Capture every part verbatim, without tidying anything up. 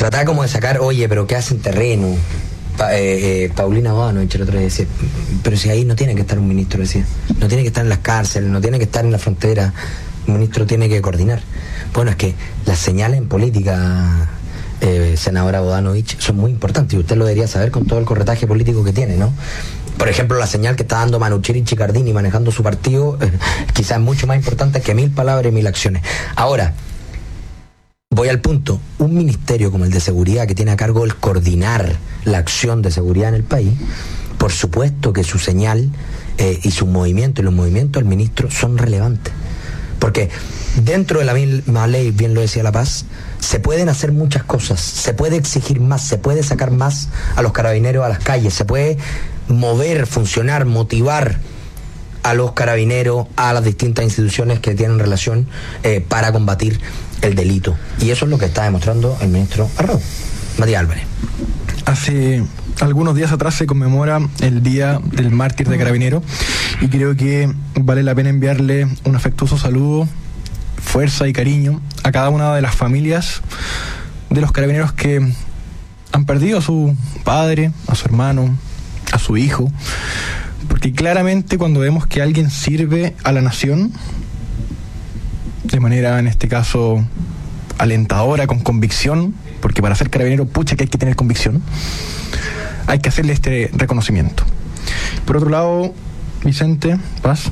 trataba como de sacar, oye, pero ¿qué hacen terreno? Pa, eh, eh, Paulina Bodanovich el otro día decía, pero si ahí no tiene que estar un ministro, decía, no tiene que estar en las cárceles, no tiene que estar en la frontera, un ministro tiene que coordinar. Bueno, es que las señales en política, eh, senadora Bodanovich, son muy importantes, y usted lo debería saber con todo el corretaje político que tiene, ¿no? Por ejemplo, la señal que está dando Manucheri Chicardini manejando su partido, eh, quizás es mucho más importante que mil palabras y mil acciones. Ahora, voy al punto, un ministerio como el de seguridad, que tiene a cargo el coordinar la acción de seguridad en el país, por supuesto que su señal eh, y sus movimientos y los movimientos del ministro son relevantes. Porque dentro de la misma ley, bien lo decía La Paz, se pueden hacer muchas cosas, se puede exigir más, se puede sacar más a los carabineros a las calles, se puede mover, funcionar, motivar a los carabineros, a las distintas instituciones que tienen relación eh, para combatir el delito. Y eso es lo que está demostrando el ministro Arrau. Matías Álvarez. Hace algunos días atrás se conmemora el Día del Mártir de Carabinero, y creo que vale la pena enviarle un afectuoso saludo, fuerza y cariño a cada una de las familias de los carabineros que han perdido a su padre, a su hermano, a su hijo, porque claramente cuando vemos que alguien sirve a la nación de manera, en este caso, alentadora, con convicción, porque para ser carabinero, pucha que hay que tener convicción, hay que hacerle este reconocimiento. Por otro lado, Vicente Paz,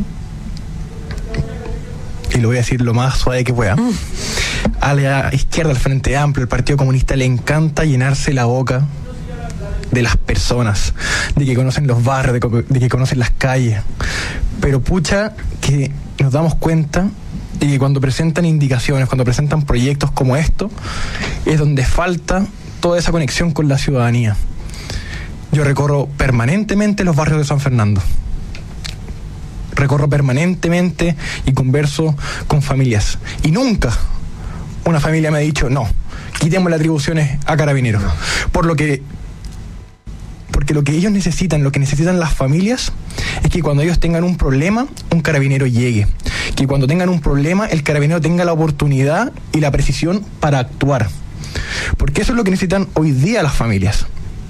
y lo voy a decir lo más suave que pueda, mm. a la izquierda, al Frente Amplio, el Partido Comunista, le encanta llenarse la boca de las personas, de que conocen los barrios, de, de que conocen las calles, pero pucha que nos damos cuenta de que cuando presentan indicaciones, cuando presentan proyectos como esto, es donde falta toda esa conexión con la ciudadanía. Yo recorro permanentemente los barrios de San Fernando. Recorro permanentemente y converso con familias. Y nunca una familia me ha dicho, no, quitemos las atribuciones a Carabineros. Por lo que, porque lo que ellos necesitan, lo que necesitan las familias, es que cuando ellos tengan un problema, un carabinero llegue. Que cuando tengan un problema, el carabinero tenga la oportunidad y la precisión para actuar. Porque eso es lo que necesitan hoy día las familias.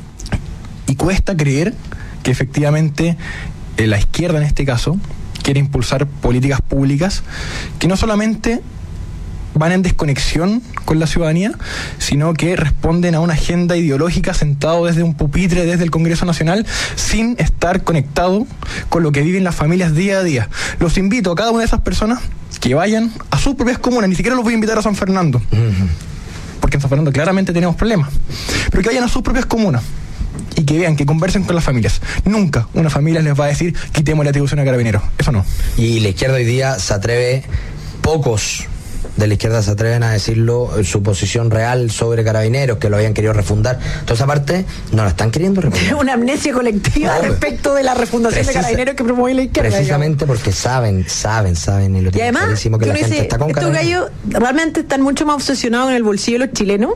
Y cuesta creer que efectivamente eh, la izquierda en este caso quiere impulsar políticas públicas que no solamente van en desconexión con la ciudadanía, sino que responden a una agenda ideológica sentado desde un pupitre, desde el Congreso Nacional, sin estar conectado con lo que viven las familias día a día. Los invito a cada una de esas personas que vayan a sus propias comunas, ni siquiera los voy a invitar a San Fernando, uh-huh. porque en San Fernando claramente tenemos problemas, pero que vayan a sus propias comunas y que vean, que conversen con las familias. Nunca una familia les va a decir quitemos la atribución a Carabineros, eso no. Y la izquierda hoy día se atreve, pocos de la izquierda se atreven a decirlo, su posición real sobre Carabineros, que lo habían querido refundar. Toda esa parte no la están queriendo refundar. Una amnesia colectiva no, respecto de la refundación Precisa, de Carabineros que promueve la izquierda. Precisamente digamos. Porque saben, saben, saben y lo tienen clarísimo que la gente dice, está con estos gallos realmente están mucho más obsesionados en el bolsillo de los chilenos,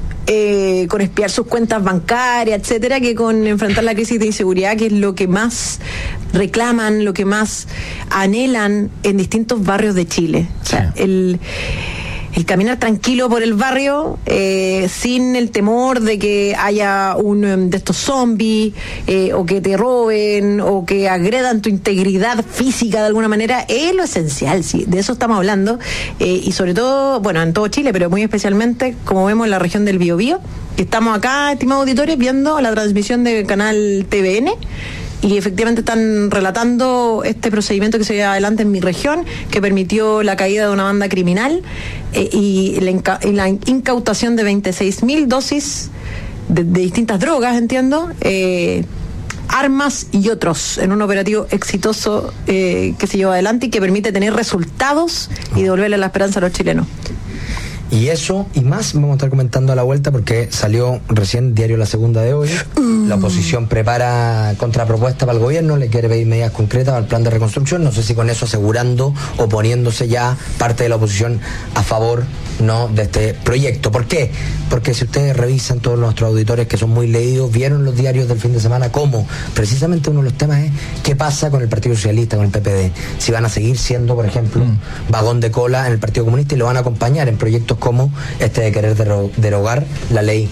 Eh, con espiar sus cuentas bancarias, etcétera, que con enfrentar la crisis de inseguridad, que es lo que más reclaman, lo que más anhelan en distintos barrios de Chile. O sea, sí. el, el caminar tranquilo por el barrio, eh, sin el temor de que haya un de estos zombies, eh, o que te roben, o que agredan tu integridad física de alguna manera, es lo esencial, sí, de eso estamos hablando, eh, y sobre todo, bueno, en todo Chile, pero muy especialmente, como vemos en la región del Biobío, que estamos acá, estimados auditores, viendo la transmisión del canal T V N, y efectivamente están relatando este procedimiento que se lleva adelante en mi región, que permitió la caída de una banda criminal eh, y, la inca- y la incautación de veintiséis mil dosis de, de distintas drogas, entiendo, eh, armas y otros, en un operativo exitoso eh, que se llevó adelante y que permite tener resultados y devolverle la esperanza a los chilenos. Y eso y más vamos a estar comentando a la vuelta, porque salió recién diario La Segunda de hoy. Uh. La oposición prepara contrapropuesta para el gobierno, le quiere pedir medidas concretas para el plan de reconstrucción. No sé si con eso asegurando o poniéndose ya parte de la oposición a favor, no, de este proyecto. ¿Por qué? Porque si ustedes revisan, todos nuestros auditores que son muy leídos, vieron los diarios del fin de semana, cómo precisamente uno de los temas es qué pasa con el Partido Socialista, con el P P D. Si van a seguir siendo, por ejemplo, mm. vagón de cola en el Partido Comunista, y lo van a acompañar en proyectos como este de querer derogar la ley